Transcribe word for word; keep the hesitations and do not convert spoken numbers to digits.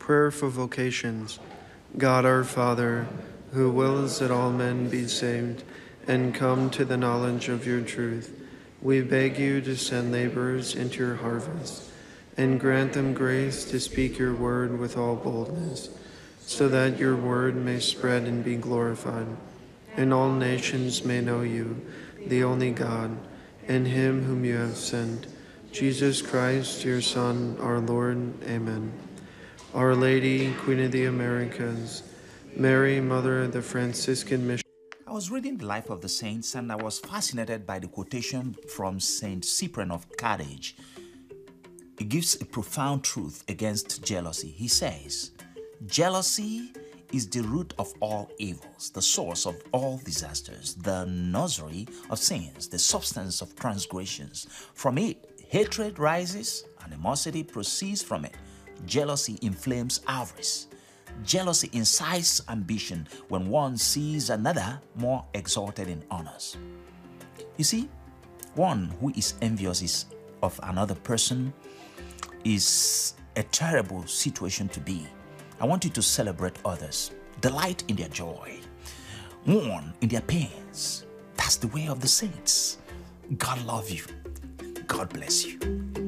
Prayer for vocations. God our Father, who wills that all men be saved and come to the knowledge of your truth, we beg you to send laborers into your harvest and grant them grace to speak your word with all boldness, so that your word may spread and be glorified, and all nations may know you, the only God, and him whom you have sent, Jesus Christ, your Son, our Lord. Amen. Our Lady, Queen of the Americas, Mary, Mother of the Franciscan Mission. I was reading the life of the saints and I was fascinated by the quotation from Saint Cyprian of Carthage. It gives a profound truth against jealousy. He says, "Jealousy is the root of all evils, the source of all disasters, the nursery of sins, the substance of transgressions. From it, hatred rises, animosity proceeds from it. Jealousy inflames avarice. Jealousy incites ambition when one sees another more exalted in honors." You see, one who is envious is of another person is a terrible situation to be. I want you to celebrate others, delight in their joy, mourn in their pains. That's the way of the saints. God love you. God bless you.